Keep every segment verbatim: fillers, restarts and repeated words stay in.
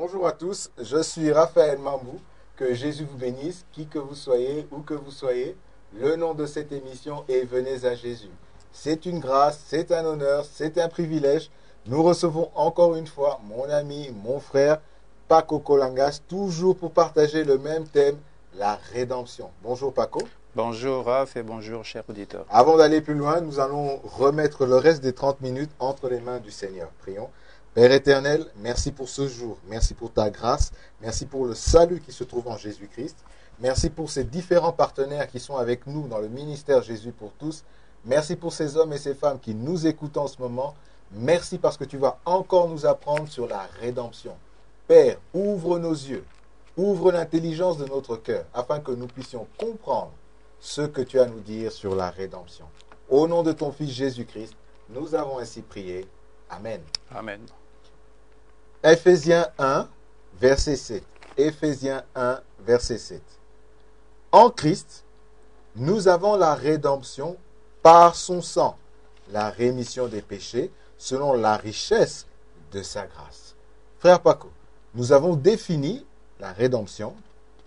Bonjour à tous, je suis Raphaël Mambou. Que Jésus vous bénisse, qui que vous soyez, où que vous soyez. Le nom de cette émission est Venez à Jésus. C'est une grâce, c'est un honneur, c'est un privilège. Nous recevons encore une fois mon ami, mon frère, Paco Colangas, toujours pour partager le même thème, la rédemption. Bonjour Paco. Bonjour Raph et bonjour chers auditeurs. Avant d'aller plus loin, nous allons remettre le reste des trente minutes entre les mains du Seigneur. Prions. Père éternel, merci pour ce jour, merci pour ta grâce, merci pour le salut qui se trouve en Jésus-Christ, merci pour ces différents partenaires qui sont avec nous dans le ministère Jésus pour tous, merci pour ces hommes et ces femmes qui nous écoutent en ce moment, merci parce que tu vas encore nous apprendre sur la rédemption. Père, ouvre nos yeux, ouvre l'intelligence de notre cœur, afin que nous puissions comprendre ce que tu as à nous dire sur la rédemption. Au nom de ton Fils Jésus-Christ, nous avons ainsi prié. Amen. Amen. Éphésiens un, verset sept. Éphésiens un, verset sept. En Christ, nous avons la rédemption par son sang, la rémission des péchés, selon la richesse de sa grâce. Frère Paco, nous avons défini la rédemption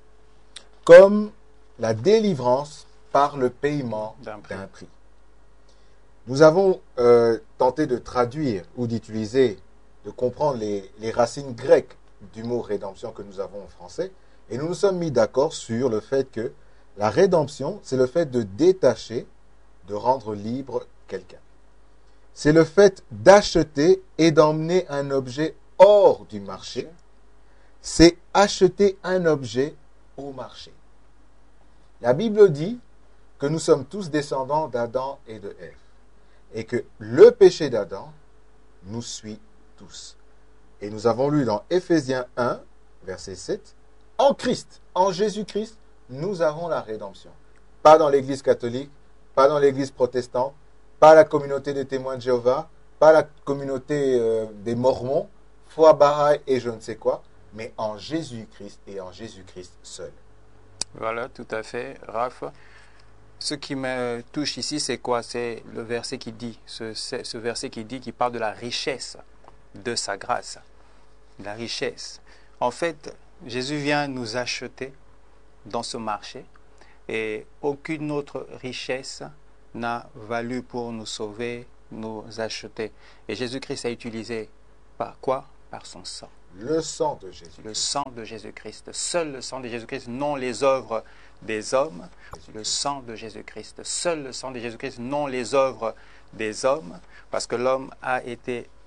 comme la délivrance par le paiement d'un prix. prix. Nous avons euh, tenté de traduire ou d'utiliser, de comprendre les, les racines grecques du mot rédemption que nous avons en français, et nous nous sommes mis d'accord sur le fait que la rédemption, c'est le fait de détacher, de rendre libre quelqu'un. C'est le fait d'acheter et d'emmener un objet hors du marché. C'est acheter un objet au marché. La Bible dit que nous sommes tous descendants d'Adam et de Ève, et que le péché d'Adam nous suit tous. Et nous avons lu dans Éphésiens un, verset sept, en Christ, en Jésus-Christ, nous avons la rédemption. Pas dans l'Église catholique, pas dans l'Église protestante, pas la communauté des témoins de Jéhovah, pas la communauté euh, des Mormons, foi Baha'i et je ne sais quoi, mais en Jésus-Christ et en Jésus-Christ seul. Voilà, tout à fait, Raph. Ce qui me touche ici, c'est quoi? C'est le verset qui dit, ce, ce verset qui dit, qui parle de la richesse de sa grâce. La richesse. En fait, Jésus vient nous acheter dans ce marché et aucune autre richesse n'a valu pour nous sauver, nous acheter. Et Jésus-Christ a utilisé par quoi? Par son sang. Le sang de Jésus. Le sang de Jésus-Christ. Seul le sang de Jésus-Christ, non les œuvres des hommes. Le sang de Jésus-Christ. Seul le sang de Jésus-Christ, non les œuvres des hommes. Parce que l'homme a été